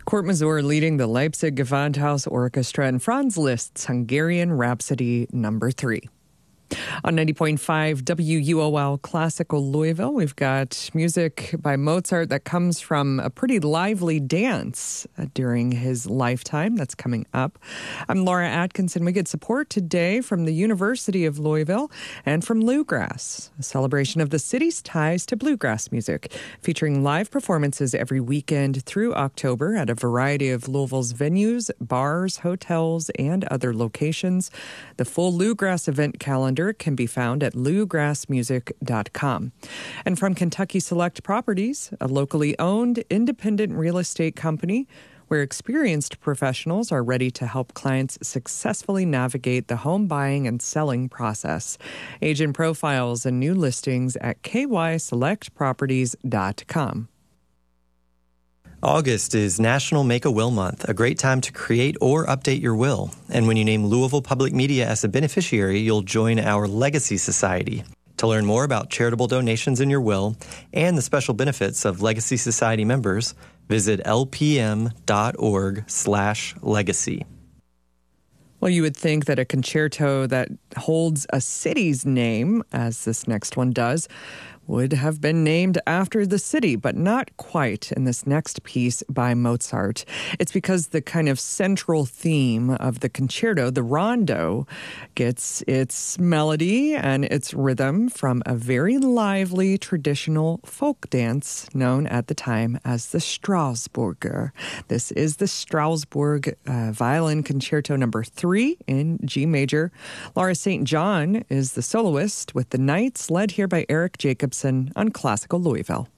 Kurt Masur leading the Leipzig Gewandhaus Orchestra, and Franz Liszt's Hungarian Rhapsody No. 3. On 90.5 WUOL Classical Louisville, we've got music by Mozart that comes from a pretty lively dance during his lifetime. That's coming up. I'm Laura Atkinson. We get support today from the University of Louisville and from Bluegrass, a celebration of the city's ties to bluegrass music, featuring live performances every weekend through October at a variety of Louisville's venues, bars, hotels, and other locations. The full Bluegrass event calendar can be found at bluegrassmusic.com. And from Kentucky Select Properties, a locally owned independent real estate company where experienced professionals are ready to help clients successfully navigate the home buying and selling process. Agent profiles and new listings at kyselectproperties.com. August is National Make-A-Will Month, a great time to create or update your will. And when you name Louisville Public Media as a beneficiary, you'll join our Legacy Society. To learn more about charitable donations in your will and the special benefits of Legacy Society members, visit lpm.org/legacy. Well, you would think that a concerto that holds a city's name, as this next one does, would have been named after the city, but not quite in this next piece by Mozart. It's because the kind of central theme of the concerto, the rondo, gets its melody and its rhythm from a very lively traditional folk dance known at the time as the Strasburger. This is the Strasbourg Violin Concerto No. 3 in G major. Laura St. John is the soloist with the Knights, led here by Eric Jacobson on Classical Louisville.